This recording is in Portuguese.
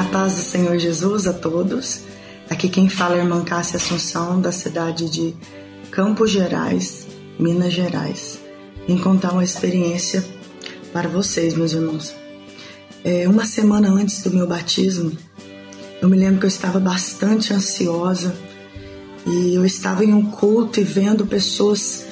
A paz do Senhor Jesus a todos. Aqui quem fala é a irmã Cássia Assunção, da cidade de Campos Gerais, Minas Gerais. Vim contar uma experiência para vocês, meus irmãos. Uma semana antes do meu batismo, eu me lembro que eu estava bastante ansiosa e eu estava em um culto e vendo pessoas